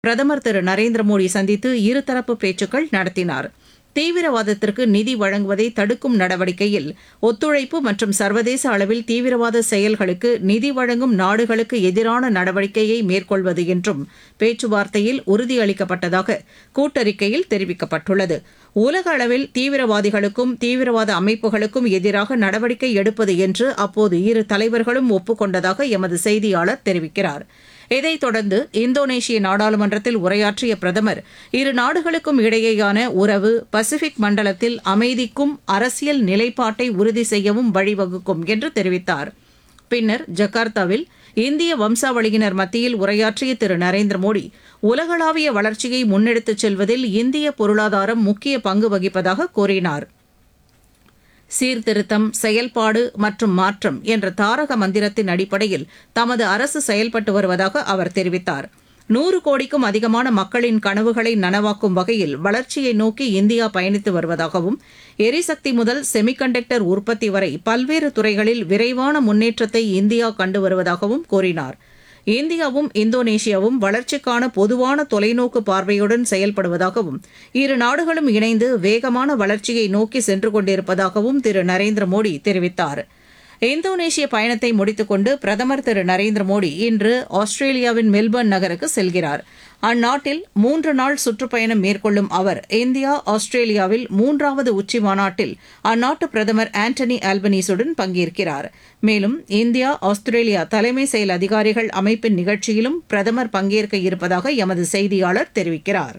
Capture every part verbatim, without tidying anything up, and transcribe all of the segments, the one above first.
பிரதமர் திரு நரேந்திர மோடி சந்தித்து இருதரப்பு பேச்சுக்கள் நடத்தினார். தீவிரவாதத்திற்கு நிதி வழங்குவதை தடுக்கும் நடவடிக்கையில் ஒத்துழைப்பு மற்றும் சர்வதேச அளவில் தீவிரவாத செயல்களுக்கு நிதி வழங்கும் நாடுகளுக்கு எதிரான நடவடிக்கையை மேற்கொள்வது என்றும் பேச்சுவார்த்தையில் உறுதியளிக்கப்பட்டதாக கூட்டறிக்கையில் தெரிவிக்கப்பட்டுள்ளது. உலக அளவில் தீவிரவாதிகளுக்கும் தீவிரவாத அமைப்புகளுக்கும் எதிராக நடவடிக்கை எடுப்பது என்று அப்போது இரு தலைவர்களும் ஒப்புக் எமது செய்தியாளர் தெரிவிக்கிறார். இதைத் தொடர்ந்து இந்தோனேஷிய நாடாளுமன்றத்தில் உரையாற்றிய பிரதமர் இரு நாடுகளுக்கும் இடையேயான உறவு பசிபிக் மண்டலத்தில் அமைதிக்கும் அரசியல் நிலைப்பாட்டை உறுதி செய்யவும் வழிவகுக்கும் என்று தெரிவித்தார். பின்னர் ஜகார்த்தாவில் இந்திய வம்சாவளியினர் மத்தியில் உரையாற்றிய திரு நரேந்திர மோடி உலகளாவிய வளர்ச்சியை முன்னெடுத்துச் செல்வதில் இந்திய பொருளாதாரம் முக்கிய பங்கு வகிப்பதாக கூறினார். சீர்திருத்தம், செயல்பாடு மற்றும் மாற்றம் என்ற தாரக மந்திரத்தின் அடிப்படையில் தமது அரசு செயல்பட்டு வருவதாக அவர் தெரிவித்தார். நூறு கோடிக்கும் அதிகமான மக்களின் கனவுகளை நனவாக்கும் வகையில் வளர்ச்சியை நோக்கி இந்தியா பயணித்து வருவதாகவும் எரிசக்தி முதல் செமிகண்டக்டர் உற்பத்தி வரை பல்வேறு துறைகளில் விரைவான முன்னேற்றத்தை இந்தியா கண்டு வருவதாகவும் கூறினார். இந்தியாவும் இந்தோனேஷியாவும் வளர்ச்சிக்கான பொதுவான தொலைநோக்கு பார்வையுடன் செயல்படுவதாகவும் இரு நாடுகளும் இணைந்து வேகமான வளர்ச்சியை நோக்கி சென்று கொண்டிருப்பதாகவும் திரு நரேந்திர மோடி தெரிவித்தார். இந்தோனேஷிய பயணத்தை முடித்துக் கொண்டு பிரதமர் திரு நரேந்திர மோடி இன்று ஆஸ்திரேலியாவின் மெல்பர்ன் நகருக்கு செல்கிறார். அந்நாட்டில் மூன்று நாள் சுற்றுப்பயணம் மேற்கொள்ளும் அவர் இந்தியா ஆஸ்திரேலியாவில் மூன்றாவது உச்சி மாநாட்டில் அந்நாட்டு பிரதமர் ஆண்டனி ஆல்பனீசுடன் பங்கேற்கிறார். மேலும் இந்தியா ஆஸ்திரேலியா தலைமை செயல் அதிகாரிகள் அமைப்பின் நிகழ்ச்சியிலும் பிரதமர் பங்கேற்க இருப்பதாக எமது செய்தியாளர் தெரிவிக்கிறார்.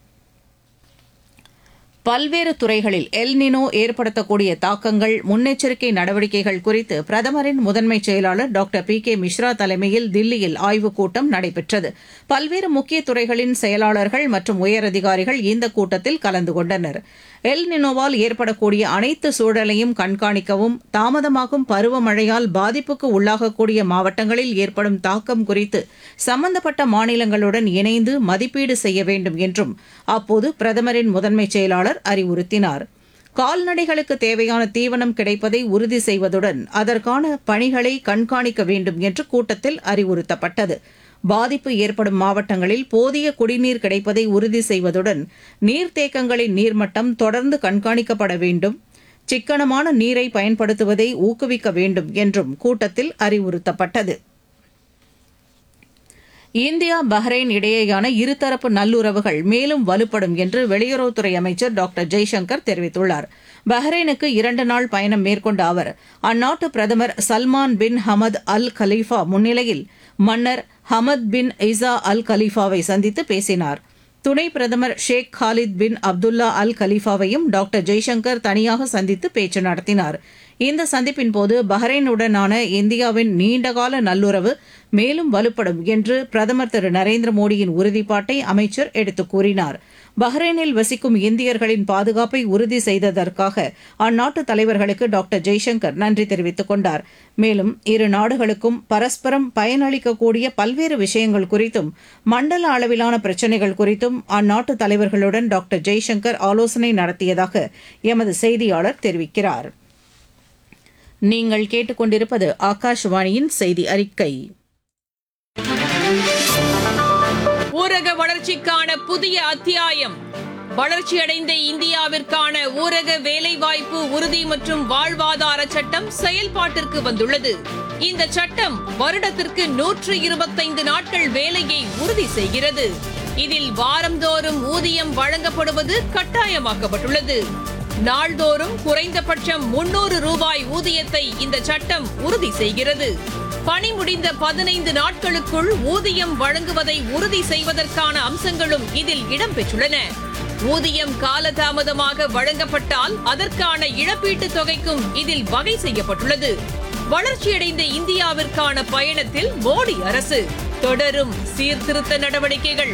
பல்வேறு துறைகளில் எல்னினோ ஏற்படுத்தக்கூடிய தாக்கங்கள், முன்னெச்சரிக்கை நடவடிக்கைகள் குறித்து பிரதமரின் முதன்மை செயலாளர் டாக்டர் பி கே மிஸ்ரா தலைமையில் தில்லியில் ஆய்வுக் கூட்டம் நடைபெற்றது. பல்வேறு முக்கிய துறைகளின் செயலாளர்கள் மற்றும் உயரதிகாரிகள் இந்த கூட்டத்தில் கலந்து கொண்டனர். எல்னினோவால் ஏற்படக்கூடிய அனைத்து சூழலையும் கண்காணிக்கவும், தாமதமாகும் பருவமழையால் பாதிப்புக்கு உள்ளாகக்கூடிய மாவட்டங்களில் ஏற்படும் தாக்கம் குறித்து சம்பந்தப்பட்ட மாநிலங்களுடன் இணைந்து மதிப்பீடு செய்ய வேண்டும் என்றும் அப்போது பிரதமரின் முதன்மை செயலாளர் அறிவுறுத்தினார். கால்நடைகளுக்கு தேவையான தீவனம் கிடைப்பதை உறுதி செய்வதுடன் அதற்கான பணிகளை கண்காணிக்க வேண்டும் என்று கூட்டத்தில் அறிவுறுத்தப்பட்டது. பாதிப்பு ஏற்படும் மாவட்டங்களில் போதிய குடிநீர் கிடைப்பதை உறுதி செய்வதுடன் நீர்த்தேக்கங்களின் நீர்மட்டம் தொடர்ந்து கண்காணிக்கப்பட வேண்டும், சிக்கனமான நீரை பயன்படுத்துவதை ஊக்குவிக்க வேண்டும் என்றும் கூட்டத்தில் அறிவுறுத்தப்பட்டது. இந்தியா பஹ்ரைன் இடையேயான இருதரப்பு நல்லுறவுகள் மேலும் வலுப்படும் என்று வெளியுறவுத்துறை அமைச்சர் டாக்டர் ஜெய்சங்கர் தெரிவித்துள்ளார். பஹ்ரைனுக்கு இரண்டு நாள் பயணம் மேற்கொண்ட அவர் அந்நாட்டு பிரதமர் சல்மான் பின் ஹமத் அல் கலீஃபா முன்னிலையில் மன்னர் ஹமத் பின் இசா அல் கலீஃபாவை சந்தித்து பேசினார். துணை பிரதமர் ஷேக் காலித் பின் அப்துல்லா அல் கலீஃபாவையும் டாக்டர் ஜெய்சங்கர் தனியாக சந்தித்து பேச்சு நடத்தினார். இந்த சந்திப்பின்போது பஹ்ரைனுடனான இந்தியாவின் நீண்டகால நல்லுறவு மேலும் வலுப்படும் என்று பிரதமர் திரு நரேந்திர மோடியின் உறுதிப்பாட்டை அமைச்சர் எடுத்துக் கூறினார். பஹ்ரைனில் வசிக்கும் இந்தியர்களின் பாதுகாப்பை உறுதி செய்ததற்காக அந்நாட்டு தலைவர்களுக்கு டாக்டர் ஜெய்சங்கர் நன்றி தெரிவித்துக் கொண்டார். மேலும் இரு நாடுகளுக்கும் பரஸ்பரம் பயனளிக்கக்கூடிய பல்வேறு விஷயங்கள் குறித்தும் மண்டல அளவிலான பிரச்சினைகள் குறித்தும் அந்நாட்டு தலைவர்களுடன் டாக்டர் ஜெய்சங்கர் ஆலோசனை நடத்தியதாக எமது செய்தியாளர் தெரிவிக்கிறார். நீங்கள் கேட்டுக்கொண்டிருப்பது ஆகாஷவாணியின் செய்தி அறிக்கை. ஊரக வளர்ச்சிக்கான புதிய அத்தியாயம். வளர்ச்சியடைந்த இந்தியாவிற்கான ஊரக வேலைவாய்ப்பு உறுதி மற்றும் வாழ்வாதார சட்டம் செயல்பாட்டிற்கு வந்துள்ளது. இந்த சட்டம் வருடத்திற்கு நூற்று இருபத்தைந்து நாட்கள் வேலையை உறுதி செய்கிறது. இதில் வாரந்தோறும் ஊதியம் வழங்கப்படுவது கட்டாயமாக்கப்பட்டுள்ளது. நாள்தோறும் குறைந்தபட்சம் முன்னூறு ரூபாய் ஊதியத்தை இந்த சட்டம் உறுதி செய்கிறது. பணி முடிந்த பதினைந்து நாட்களுக்குள் ஊதியம் வழங்குவதை உறுதி செய்வதற்கான அம்சங்களும் இதில் இடம்பெற்றுள்ளன. ஊதியம் காலதாமதமாக வழங்கப்பட்டால் அதற்கான இழப்பீட்டுத் தொகைக்கும் இதில் வகை செய்யப்பட்டுள்ளது. வளர்ச்சியடைந்த இந்தியாவிற்கான பயணத்தில் மோடி அரசு தொடரும் சீர்திருத்த நடவடிக்கைகள்.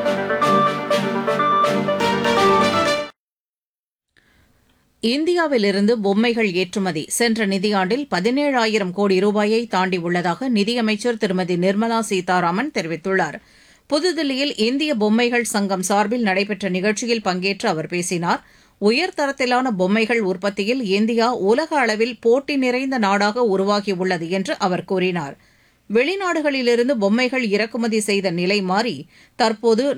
இந்தியாவிலிருந்து பொம்மைகள் ஏற்றுமதி சென்ற நிதியாண்டில் பதினேழாயிரம் கோடி ரூபாயை தாண்டியுள்ளதாக நிதியமைச்சர் திருமதி நிர்மலா சீதாராமன் தெரிவித்துள்ளார். புதுதில்லியில் இந்திய பொம்மைகள் சங்கம் சார்பில் நடைபெற்ற நிகழ்ச்சியில் பங்கேற்று அவர் பேசினார். உயர்தரத்திலான பொம்மைகள் உற்பத்தியில் இந்தியா உலக அளவில் போட்டி நிறைந்த நாடாக உருவாகியுள்ளது என்று அவர் கூறினார். வெளிநாடுகளிலிருந்து பொம்மைகள் இறக்குமதி செய்த நிலை மாறி தற்போது